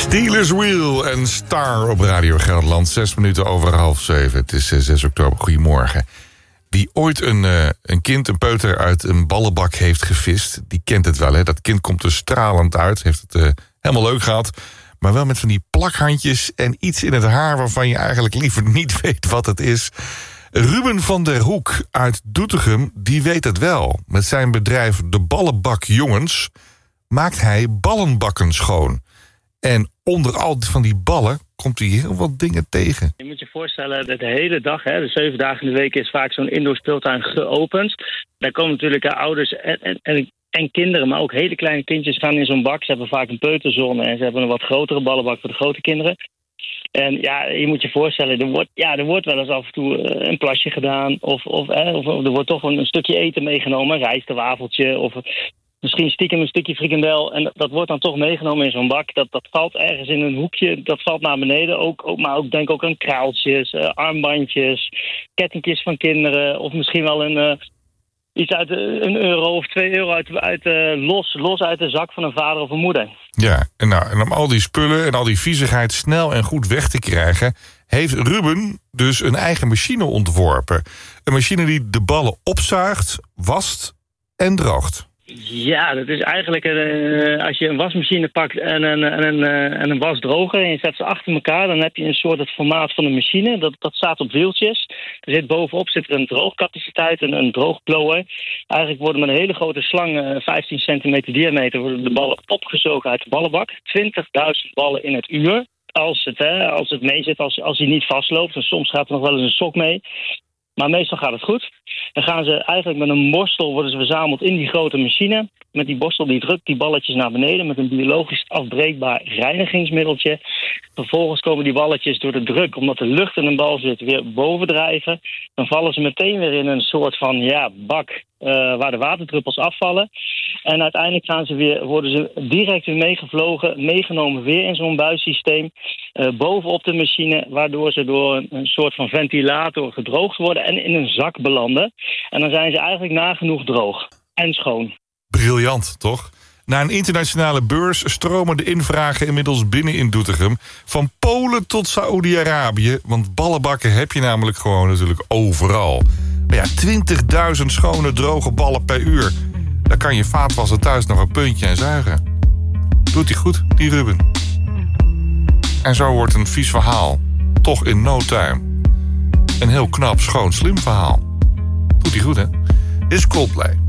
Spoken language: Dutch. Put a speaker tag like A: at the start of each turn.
A: Steelers Wheel en Star op Radio Gelderland. 6 minuten over 6:30. Het is 6 oktober. Goedemorgen. Wie ooit een kind, een peuter, uit een ballenbak heeft gevist, die kent het wel. Hè? Dat kind komt er stralend uit, heeft het helemaal leuk gehad. Maar wel met van die plakhandjes en iets in het haar waarvan je eigenlijk liever niet weet wat het is. Ruben van der Hoek uit Doetinchem, die weet het wel. Met zijn bedrijf De Ballenbak Jongens maakt hij ballenbakken schoon. En onder al van die ballen komt hij heel wat dingen tegen.
B: Je moet je voorstellen dat de hele dag, de 7 dagen in de week, is vaak zo'n indoor speeltuin geopend. Daar komen natuurlijk ouders en kinderen, maar ook hele kleine kindjes gaan in zo'n bak. Ze hebben vaak een peuterzone en ze hebben een wat grotere ballenbak voor de grote kinderen. En ja, je moet je voorstellen, er wordt wel eens af en toe een plasje gedaan. Of er wordt toch een stukje eten meegenomen, een rijstwafeltje of misschien stiekem een stukje frikandel. En dat wordt dan toch meegenomen in zo'n bak. Dat valt ergens in een hoekje, dat valt naar beneden. Maar ook denk ook aan kraaltjes, armbandjes, kettingjes van kinderen. Of misschien wel iets uit €1 of €2 los uit de zak van een vader of een moeder.
A: Ja, en om al die spullen en al die viezigheid snel en goed weg te krijgen, heeft Ruben dus een eigen machine ontworpen. Een machine die de ballen opzuigt, wast en droogt.
B: Ja, dat is eigenlijk als je een wasmachine pakt en een wasdroger en je zet ze achter elkaar, dan heb je een soort het formaat van de machine. Dat staat op wieltjes. Bovenop zit er een droogcapaciteit en een droogplower. Eigenlijk worden met een hele grote slang, 15 centimeter diameter, worden de ballen opgezogen uit de ballenbak. 20.000 ballen in het uur. Als het mee zit, als hij niet vastloopt. En soms gaat er nog wel eens een sok mee. Maar meestal gaat het goed. Dan gaan ze eigenlijk met een borstel worden ze verzameld in die grote machine. Met die borstel die drukt die balletjes naar beneden met een biologisch afbreekbaar reinigingsmiddeltje. Vervolgens komen die balletjes door de druk, omdat de lucht in een bal zit, weer bovendrijven. Dan vallen ze meteen weer in een soort van bak waar de waterdruppels afvallen. En uiteindelijk worden ze direct weer meegevlogen, meegenomen weer in zo'n buissysteem. Bovenop de machine, waardoor ze door een soort van ventilator gedroogd worden en in een zak belanden. En dan zijn ze eigenlijk nagenoeg droog en schoon.
A: Briljant, toch? Na een internationale beurs stromen de invragen inmiddels binnen in Doetinchem. Van Polen tot Saoedi-Arabië. Want ballenbakken heb je namelijk gewoon natuurlijk overal. Maar ja, 20.000 schone droge ballen per uur. Daar kan je vaatwasser thuis nog een puntje aan zuigen. Doet hij goed, die Ruben. En zo wordt een vies verhaal toch in no time een heel knap, schoon, slim verhaal. Doet hij goed, hè? Dit is Coldplay.